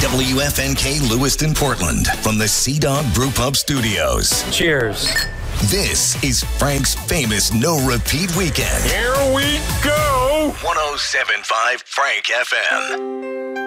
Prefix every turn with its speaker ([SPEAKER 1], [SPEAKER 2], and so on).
[SPEAKER 1] WFNK Lewiston, Portland, from the Sea Dog Brew Pub Studios.
[SPEAKER 2] Cheers.
[SPEAKER 1] This is Frank's famous No Repeat Weekend.
[SPEAKER 3] Here we go.
[SPEAKER 1] 107.5 Frank FM.